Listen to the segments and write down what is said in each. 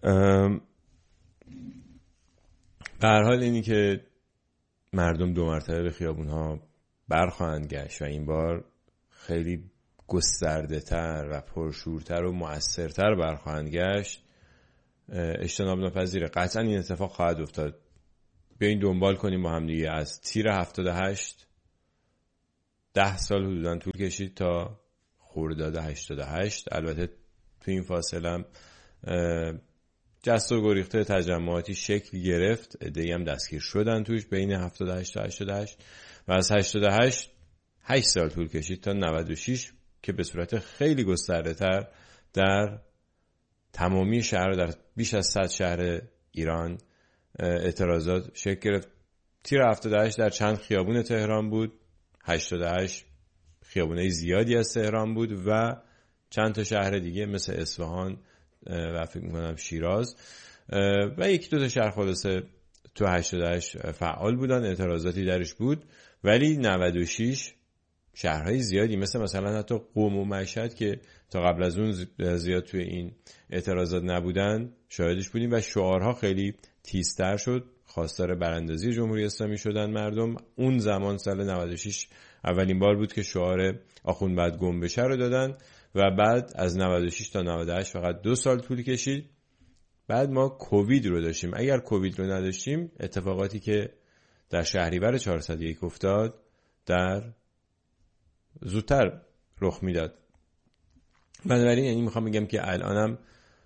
به هر حال اینی که مردم 2 مرتبه به خیابون‌ها برخواهند گشت و این بار خیلی گسترده تر و پرشورتر و مؤثرتر برخواهند گشت اجتناب ناپذیره. قطعا این اتفاق خواهد افتاد. بیاین دنبال کنیم با هم دیگه. از تیر 78 10 سال حدوداً طول کشید تا خرداد 88. البته تو این فاصله هم جست و گریخته تجمعاتی شکل گرفت، عده‌ای هم دستگیر شدن توش بین 78 تا 88 و از 88 8 سال طول کشید تا 96 که به صورت خیلی گسترده تر در تمامی شهر، در بیش از 100 شهر ایران اعتراضات شکل گرفت. تیر 78 در چند خیابون تهران بود، 88 خیابونای زیادی از تهران بود و چند تا شهر دیگه مثل اصفهان و فکر میکنم شیراز و 1-2 تا شهر خلاصه تو 88 فعال بودن، اعتراضاتی درش بود. ولی 96 شهرهای زیادی مثلا حتی قم و مشهد که تا قبل از اون زیاد توی این اعتراضات نبودن شاهدش بودیم و شعارها خیلی تیزتر شد. خواستار براندازی جمهوری اسلامی شدن مردم. اون زمان سال 96 اولین بار بود که شعار آخوند بعد گم بشه رو دادن و بعد از 96 تا 98 فقط 2 سال طول کشید. بعد ما کووید رو داشتیم. اگر کووید رو نداشتیم اتفاقاتی که در شهریور 401 افتاد در زودتر رخ میداد. بنابراین یعنی میخوام بگم که الانم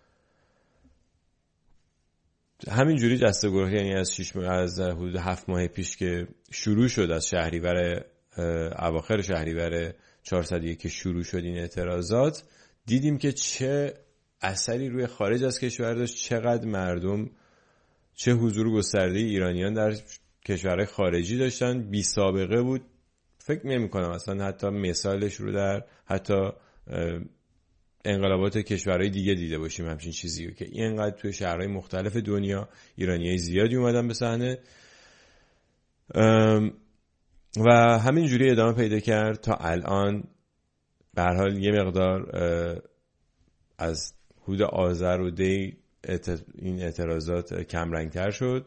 همین جوری جست و گریخته، یعنی از حدود 7 ماه پیش که شروع شد، از شهریور اواخر شهریور 401 که شروع شد این اعتراضات، دیدیم که چه اثری روی خارج از کشور داشت، چقدر مردم، چه حضور گسترده ایرانیان در کشورهای خارجی داشتن. بی سابقه بود. فکر نمی‌کنم اصلا حتی مثالش رو در حتی انقلابات کشورهای دیگه دیده باشیم همچین چیزی رو که اینقدر توی شهرهای مختلف دنیا ایرانیای زیادی اومدن به صحنه و همینجوری ادامه پیدا کرد تا الان. به هر حال یه مقدار از حدود آذر و دی این اعتراضات کم رنگتر شد.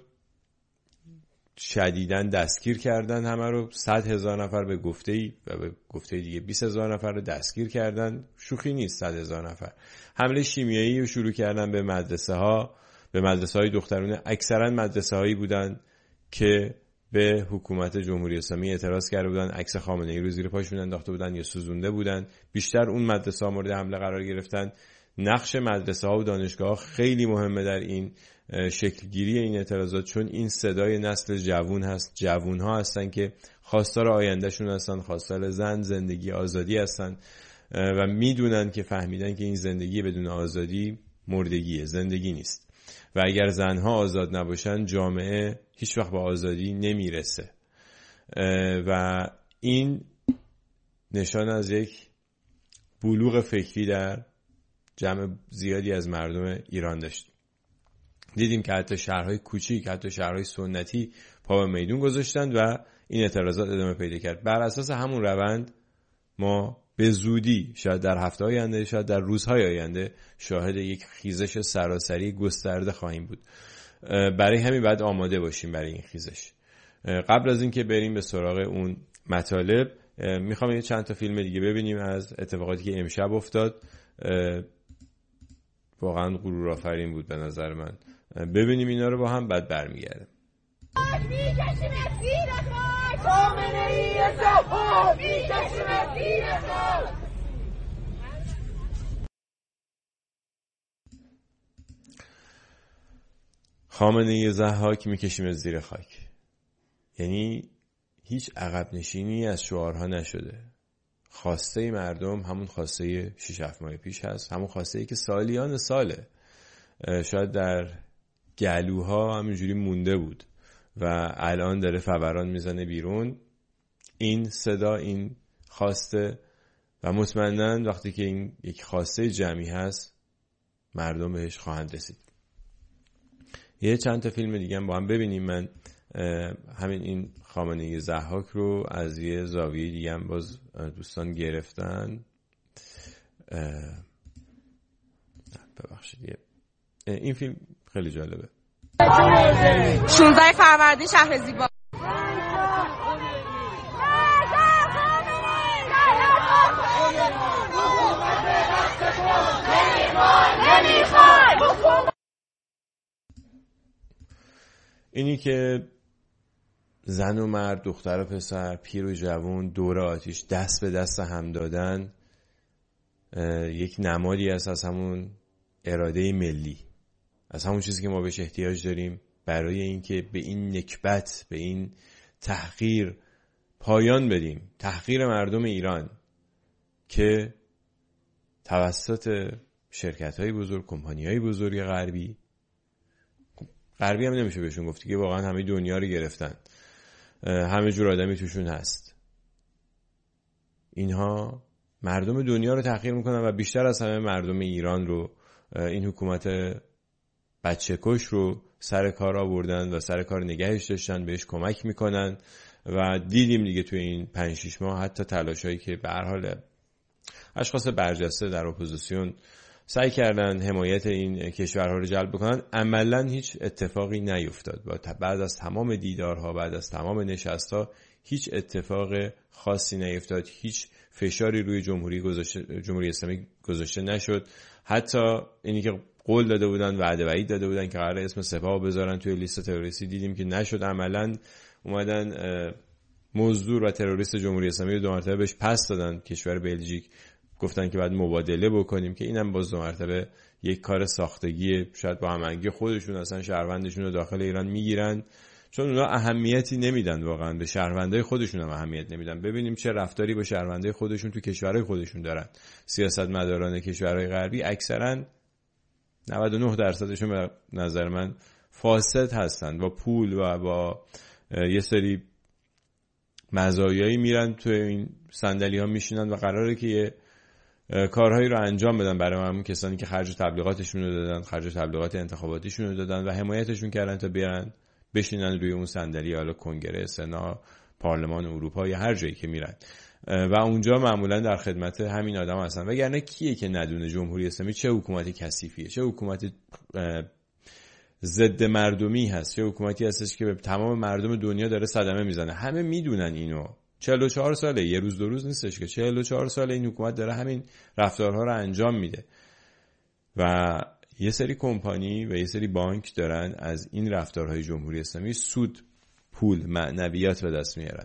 شدیداً دستگیر کردن همه رو. 100,000 نفر به گفته‌ای و به گفته دیگه 20,000 نفر رو دستگیر کردن. شوخی نیست. 100,000 نفر. حمله شیمیایی رو شروع کردن به مدرسه‌های دخترانه. اکثرا مدرسه‌هایی بودن که به حکومت جمهوری اسلامی اعتراض کرده بودن، عکس خامنه‌ای رو زیر پاشون انداخته بودن یا سوزونده بودن. بیشتر اون مدرسه‌ها مورد حمله قرار گرفتن. نقش مدرسه‌ها و دانشگاه‌ها خیلی مهمه در این شکلگیری این اعتراضات، چون این صدای نسل جوون هست. جوون‌ها هستن که خواستار آیندهشون هستن، خواستار زندگی، آزادی هستن و میدونن که فهمیدن که این زندگی بدون آزادی مردگیه، زندگی نیست و اگر زنها آزاد نباشن جامعه هیچ وقت به آزادی نمیرسه و این نشان از یک بلوغ فکری در جمع زیادی از مردم ایران داشت. دیدیم که حتی شهرهای کوچیک، حتی شهرهای سنتی پا به میدون گذاشتن و این اعتراضات ادامه پیدا کرد. بر اساس همون روند ما به زودی، شاید در هفته‌های آینده، شاید در روزهای آینده، شاهد یک خیزش سراسری گسترده خواهیم بود. برای همین باید آماده باشیم برای این خیزش. قبل از اینکه بریم به سراغ اون مطالب، میخوام یه چند تا فیلم دیگه ببینیم از اتفاقاتی که امشب افتاد. واقعا غرورآفرین بود به نظر من. ببینیم اینا رو با هم، بعد برمیگردیم. خامنه‌ای ضحاک میکشیم زیر خاک. یعنی هیچ عقب نشینی از شعارها نشده. خواسته مردم همون خواسته 6-7 ماه پیش هست، همون خواسته که سالیان ساله شاید در گلوها همینجوری مونده بود و الان داره فوران میزنه بیرون. این صدا، این خواسته، و مطمئناً وقتی که این یک خواسته جمعی هست مردم بهش خواهند رسید. یه چند تا فیلم دیگه هم با هم ببینیم. من همین این خامنه‌ای ضحاک رو از یه زاویه دیگه هم باز دوستان گرفتن. ببخشید یه این فیلم خیلی جالبه. 16 فروردین شهر زیبا. اینی که زن و مرد، دختر و پسر، پیر و جوان دور آتیش دست به دست هم دادن یک نمادی است از همون اراده ملی، از همون چیزی که ما بهش احتیاج داریم برای اینکه به این نکبت، به این تحقیر پایان بدیم. تحقیر مردم ایران که توسط شرکت‌های بزرگ، کمپانی‌های بزرگ غربی هم نمیشه بهشون گفت که واقعا همه دنیا رو گرفتن، همه جور آدمی توشون هست. اینها مردم دنیا رو تحقیر میکنن و بیشتر از همه مردم ایران رو، این حکومت بچه کش رو سر کار آوردن و سر کار نگهش داشتن، بهش کمک میکنن و دیدیم دیگه توی این 5-6 ماه حتی تلاشایی که به هر حال اشخاص برجسته در اپوزیسیون سعی کردن حمایت این کشورها رو جلب بکنن، عملاً هیچ اتفاقی نیفتاد. بعد از تمام دیدارها، بعد از تمام نشستها هیچ اتفاق خاصی نیفتاد، هیچ فشاری روی جمهوری اسلامی گذاشته نشد. حتی اینی که قول داده بودن، وعده وعید داده بودن که قرار اسم سپاه بذارن توی لیست تروریستی، دیدیم که نشد. عملاً اومدن مزدور و تروریست جمهوری اسلامی رو 2 مرتبه بهش پس دادن. کشور بلژیک گفتن که بعد مبادله بکنیم، که اینم باز 2 مرتبه یک کار ساختگیه. شاید با هماهنگی خودشون اصلا شهروندشون رو داخل ایران میگیرن، چون اونا اهمیتی نمیدن، واقعا به شهروندای خودشون هم اهمیت نمیدن. ببینیم چه رفتاری با شهروندای خودشون تو کشورهای خودشون دارن. سیاستمداران کشورهای غربی اکثرا 99%شون به نظر من فاسد هستن، با پول و با یه سری مزایایی میرن تو این صندلی ها میشینن و قراره که یه کارهایی رو انجام بدن برای همون کسانی که خرج تبلیغاتشون رو دادن، خرج تبلیغات انتخاباتیشون رو دادن و حمایتشون کردن تا بیارن بشینن روی اون صندلی، حالا کنگره، سنا، پارلمان اروپا یا هر جایی که میرن و اونجا معمولا در خدمت همین آدم هستن. وگرنه کیه که ندونه جمهوری اسلامی چه حکومت کثیفیه، چه حکومت ضد مردمی هست، چه حکومتی هستش که به تمام مردم دنیا داره صدمه میزنه. همه میدونن اینو. 44 ساله، یه روز 2 روز نیستش که 44 ساله این حکومت داره همین رفتارها رو انجام میده و یه سری کمپانی و یه سری بانک دارن از این رفتارهای جمهوری اسلامی سود، پول، معنویات به دست میارن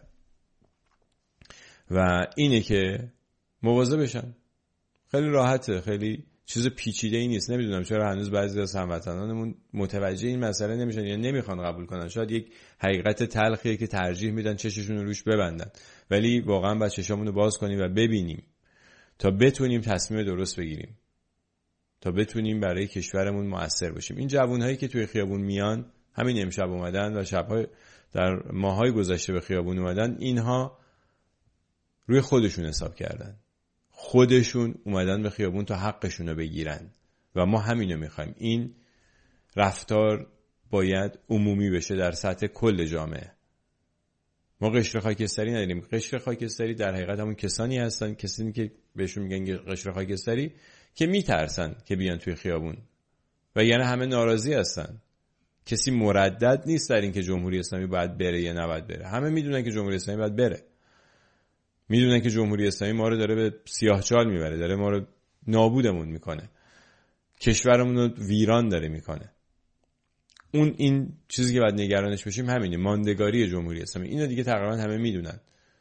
و اینه که مواظب بشن. خیلی راحته، خیلی چیز پیچیده ای نیست. نمیدونم چرا هنوز بعضی از هموطنانمون متوجه این مسئله نمیشن یا نمیخوان قبول کنن. شاید یک حقیقت تلخیه که ترجیح میدن چششون رو روش ببندن، ولی واقعا باید چشامون رو باز کنیم و ببینیم تا بتونیم تصمیم درست بگیریم، تا بتونیم برای کشورمون مؤثر باشیم. این جوانهایی که توی خیابون میان، همین امشب اومدن و شبهای در ماهای گذشته به خیابون اومدن، اینها روی خودشون حساب کردن، خودشون اومدن به خیابون تا حقشون رو بگیرن و ما همینو میخوایم. این رفتار باید عمومی بشه در سطح کل جامعه. ما قشر خاکستری نداریم. قشر خاکستری در حقیقت همون کسانی هستن، کسانی که بهشون میگن قشر خاکستری، که میترسن که بیان توی خیابون و یعنی همه ناراضی هستن. کسی مردد نیست در این که جمهوری اسلامی باید بره یا نباید بره. همه میدونن که جمهوری اسلامی باید بره. میدونن که جمهوری اسلامی ما رو داره به سیاهچال میبره، داره ما رو نابودمون میکنه، کشورمون رو ویران داره میکنه. این چیزی که باید نگرانش بشیم همینه، ماندگاری جمهوری اسلامی. اینو دیگه تقریبا همه میدونن.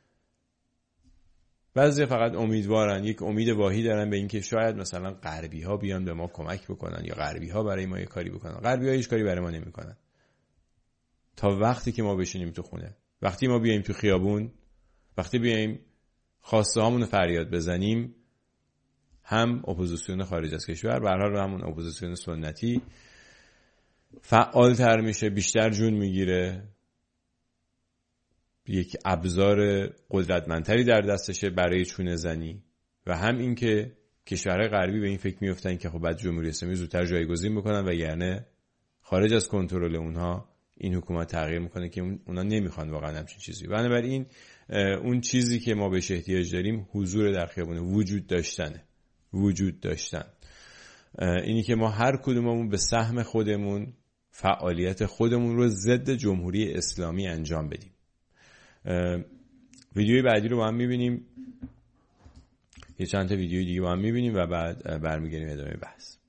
بعضی فقط امیدوارن، یک امید واهی دارن به این که شاید مثلا غربی ها بیان به ما کمک بکنن یا غربی ها برای ما یه کاری بکنن. غربی ها هیچ کاری برای ما نمیکنن تا وقتی که ما بشینیم تو خونه. وقتی ما بیایم تو خیابون، وقتی بیایم خواسته هامون فریاد بزنیم، هم اپوزیسیون خارج از کشور، به هر حال همون اپوزیسیون سنتی فعالتر میشه، بیشتر جون میگیره، یک ابزار قدرتمندتری در دستشه برای چونه زنی، و هم این که کشورهای غربی به این فکر میفتن که خب بعد جمهوری اسلامی زودتر جایگزین بکنن، وگرنه خارج از کنترل اونها این حکومت تغییر میکنه که اونا نمیخوان واقعا همچین چیزی. بنابراین اون چیزی که ما بهش احتیاج داریم حضور در خیابونه، وجود داشتن. اینی که ما هر کدوممون به سهم خودمون فعالیت خودمون رو ضد جمهوری اسلامی انجام بدیم. ویدیوی بعدی رو با هم میبینیم، یه چند تا ویدیوی دیگه با هم میبینیم و بعد برمیگردیم ادامه بحث.